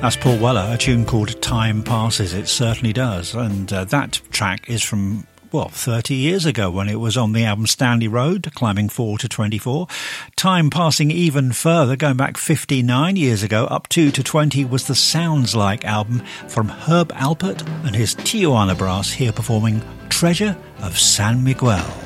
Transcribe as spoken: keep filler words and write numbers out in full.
That's Paul Weller, a tune called Time Passes. It certainly does. And uh, that track is from, well, thirty years ago when it was on the album Stanley Road, climbing four to twenty-four. Time passing even further, going back fifty-nine years ago, up two to twenty, was the Sounds Like album from Herb Alpert and his Tijuana Brass, here performing Treasure of San Miguel.